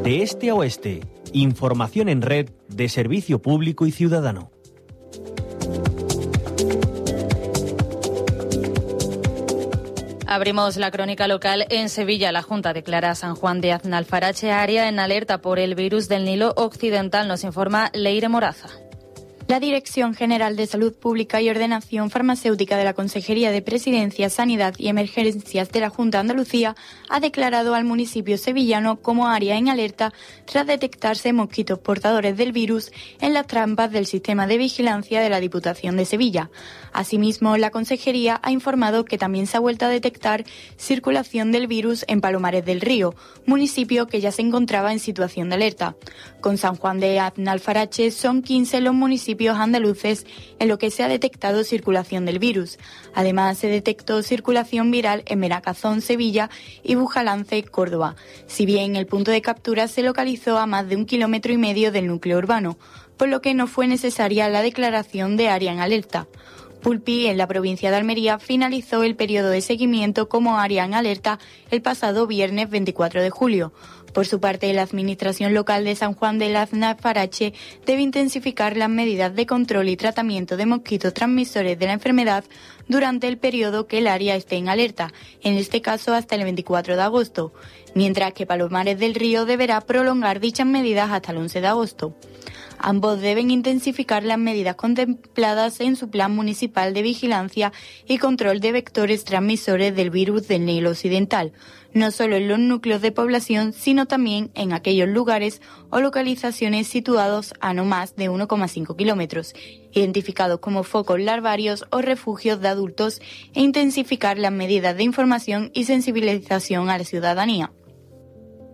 De este a oeste, información en red de servicio público y ciudadano. Abrimos la crónica local en Sevilla. La Junta declara a San Juan de Aznalfarache área en alerta por el virus del Nilo Occidental. Nos informa Leire Moraza. La Dirección General de Salud Pública y Ordenación Farmacéutica de la Consejería de Presidencia, Sanidad y Emergencias de la Junta de Andalucía ha declarado al municipio sevillano como área en alerta tras detectarse mosquitos portadores del virus en las trampas del sistema de vigilancia de la Diputación de Sevilla. Asimismo, la Consejería ha informado que también se ha vuelto a detectar circulación del virus en Palomares del Río, municipio que ya se encontraba en situación de alerta. Con San Juan de Aznalfarache son 15 los municipios andaluces en lo que se ha detectado circulación del virus. Además, se detectó circulación viral en Benacazón, Sevilla y Bujalance, Córdoba. Si bien el punto de captura se localizó a más de 1,5 kilómetros del núcleo urbano, por lo que no fue necesaria la declaración de área en alerta. Pulpí, en la provincia de Almería, finalizó el periodo de seguimiento como área en alerta el pasado viernes 24 de julio. Por su parte, la Administración Local de San Juan de Aznalfarache debe intensificar las medidas de control y tratamiento de mosquitos transmisores de la enfermedad durante el periodo que el área esté en alerta, en este caso hasta el 24 de agosto, mientras que Palomares del Río deberá prolongar dichas medidas hasta el 11 de agosto. Ambos deben intensificar las medidas contempladas en su Plan Municipal de Vigilancia y Control de Vectores Transmisores del Virus del Nilo Occidental, no solo en los núcleos de población, sino también en aquellos lugares o localizaciones situados a no más de 1,5 kilómetros, identificados como focos larvarios o refugios de adultos, e intensificar las medidas de información y sensibilización a la ciudadanía.